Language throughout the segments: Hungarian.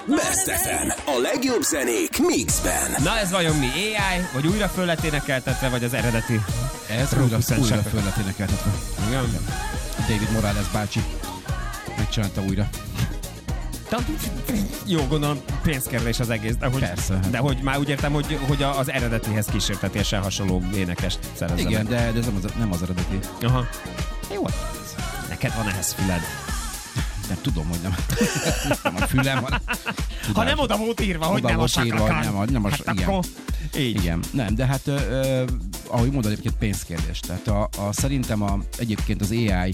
Best FM. A legjobb zenék mixben. Na ez vajon mi? AI? Vagy újra föl lett énekeltetve, vagy az eredeti? Ez újra föl lett énekeltetve. Igen. David Morales bácsi megcsinálta újra. Jó, gondolom pénzkérdés az egész. De hogy, persze. De hogy már úgy értem, hogy az eredetihez kísértetéssel hasonló énekest szerezzenek. Igen, de ez nem az eredeti. Aha. Jó, neked van ehhez füled. Nem tudom, hogy nem. Nem a fülem van. Ha nem oda volt írva, hogy nem a sakakán. Hát igen. Akkor így. Igen. Nem, de hát ahogy mondod, egyébként pénzkérdés. Tehát szerintem egyébként az AI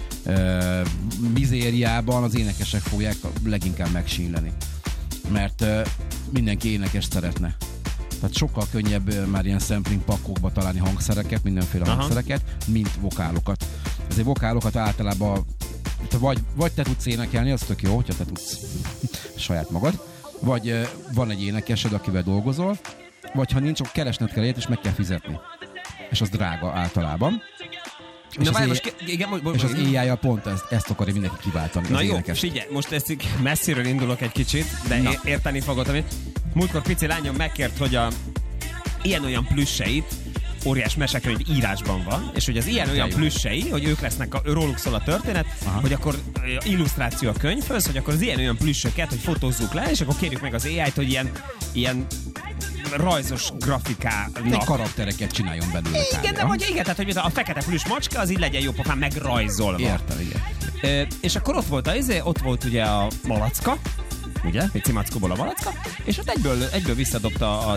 mizériában az énekesek fogják leginkább megsínleni. Mert mindenki énekest szeretne. Tehát sokkal könnyebb már ilyen sampling pakkokba találni hangszereket, mindenféle hangszereket, mint vokálokat. Ezért vokálokat általában vagy te tudsz énekelni, az tök jó, hogyha te tudsz saját magad, vagy van egy énekesed, akivel dolgozol, vagy ha nincs, akkor keresned kell és meg kell fizetni. És az drága általában. És az AI-jal pont ezt akarja mindenki kiváltani. Na jó, figyelj, most ezt messziről indulok egy kicsit, de érteni fogod, amit múltkor pici lányom megkért, hogy ilyen-olyan plüsseit, óriás mesekönyv írásban van, és hogy az ilyen-olyan plüssei, hogy ők lesznek, róluk szól a történet, hogy akkor illusztráció a könyvhöz, hogy akkor az ilyen-olyan plüssöket, hogy fotózzuk le, és akkor kérjük meg az AI-t, hogy ilyen rajzos grafikának karaktereket csináljon belőle. Igen, de vagy igen, tehát hogy a fekete plüss macska, az így legyen jó pofán megrajzolva. Értem, igen. És akkor ott volt ugye a malacka, ugye? Egy cimackóból a malacka, és ott egyből visszadobta